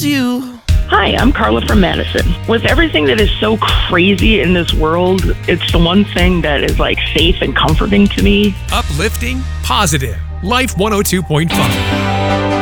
choose you. Hi, I'm Carla from Madison. With everything that is so crazy in this world, it's the one thing that is like safe and comforting to me. Uplifting, positive. Life 102.5.